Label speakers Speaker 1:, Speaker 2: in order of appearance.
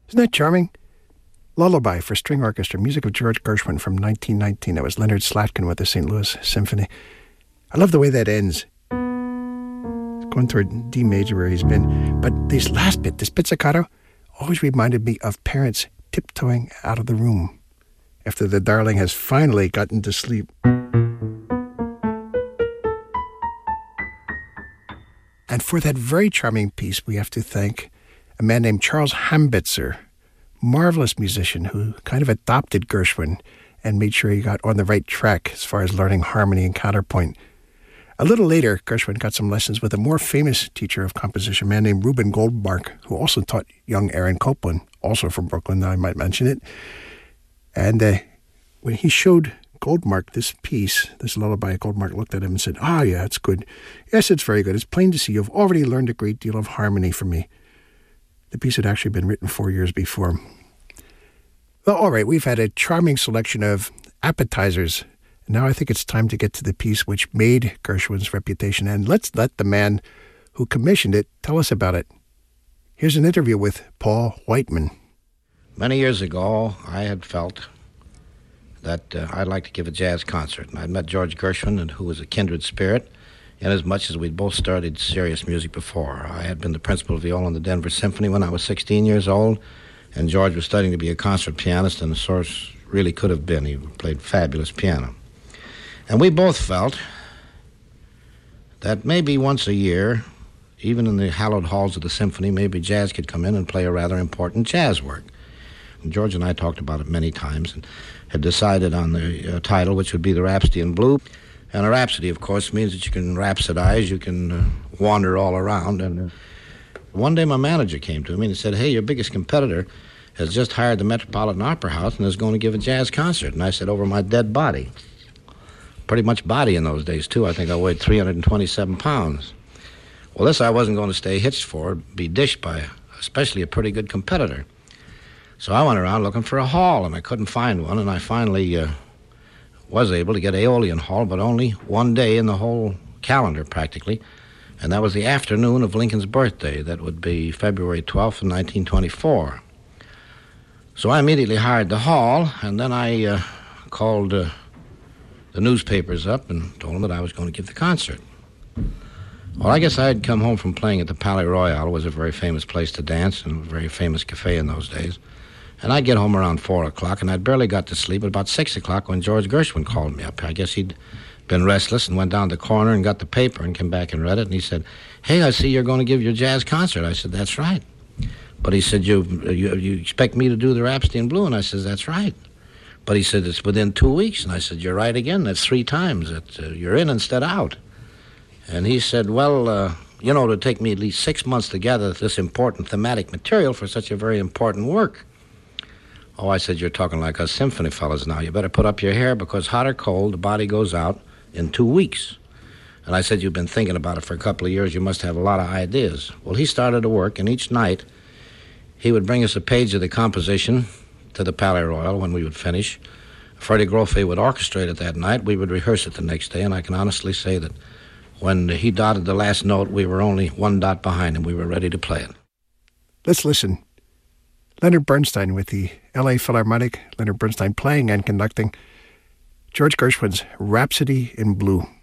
Speaker 1: Isn't that charming? Lullaby for String Orchestra, music of George Gershwin from 1919. That was Leonard Slatkin with the St. Louis Symphony. I love the way that ends. It's going toward D major where he's been. But this last bit, this pizzicato, always reminded me of parents tiptoeing out of the room after the darling has finally gotten to sleep. And for that very charming piece, we have to thank a man named Charles Hambitzer, marvelous musician who kind of adopted Gershwin and made sure he got on the right track as far as learning harmony and counterpoint. A little later, Gershwin got some lessons with a more famous teacher of composition, a man named Reuben Goldmark, who also taught young Aaron Copland, also from Brooklyn, I might mention it. And when he showed Goldmark this piece, this lullaby, Goldmark looked at him and said, yeah, it's good. Yes, it's very good. It's plain to see you've already learned a great deal of harmony from me. The piece had actually been written 4 years before. Well, all right, we've had a charming selection of appetizers. Now I think it's time to get to the piece which made Gershwin's reputation. And let's let the man who commissioned it tell us about it. Here's an interview with Paul Whiteman.
Speaker 2: Many years ago, I had felt that I'd like to give a jazz concert. And I'd met George Gershwin, who was a kindred spirit, inasmuch as we'd both studied serious music before. I had been the principal of viola in the Denver Symphony when I was 16 years old, and George was studying to be a concert pianist, and the source really could have been. He played fabulous piano. And we both felt that maybe once a year, even in the hallowed halls of the symphony, maybe jazz could come in and play a rather important jazz work. And George and I talked about it many times and had decided on the title, which would be the Rhapsody in Blue. And a rhapsody, of course, means that you can rhapsodize, you can wander all around. And one day my manager came to me and said, "Hey, your biggest competitor has just hired the Metropolitan Opera House and is going to give a jazz concert." And I said, "Over my dead body." Pretty much body in those days, too. I think I weighed 327 pounds. Well, this I wasn't going to stay hitched for, be dished by especially a pretty good competitor. So I went around looking for a hall, and I couldn't find one, and I finally was able to get Aeolian Hall, but only one day in the whole calendar, practically, and that was the afternoon of Lincoln's birthday. That would be February 12th of 1924. So I immediately hired the hall, and then I called the newspapers up and told them that I was going to give the concert. Well, I guess I had come home from playing at the Palais Royal. It was a very famous place to dance and a very famous cafe in those days. And I'd get home around 4 o'clock, and I'd barely got to sleep at about 6 o'clock when George Gershwin called me up. I guess he'd been restless and went down to the corner and got the paper and came back and read it. And he said, "Hey, I see you're going to give your jazz concert." I said, "That's right." But he said, you expect me to do the Rhapsody in Blue? And I said, "That's right." But he said, "It's within 2 weeks." And I said, "You're right again. That's 3 times. You're in instead of out." And he said, "Well, it'd take me at least 6 months to gather this important thematic material for such a very important work." Oh, I said, "You're talking like us symphony fellas now. You better put up your hair because hot or cold, the body goes out in 2 weeks. And I said, "You've been thinking about it for a couple of years. You must have a lot of ideas." Well, he started to work, and each night he would bring us a page of the composition to the Palais Royal when we would finish. Freddie Grofé would orchestrate it that night. We would rehearse it the next day, and I can honestly say that when he dotted the last note, we were only 1 dot behind him. We were ready to play it.
Speaker 1: Let's listen. Leonard Bernstein with the L.A. Philharmonic, Leonard Bernstein playing and conducting George Gershwin's Rhapsody in Blue.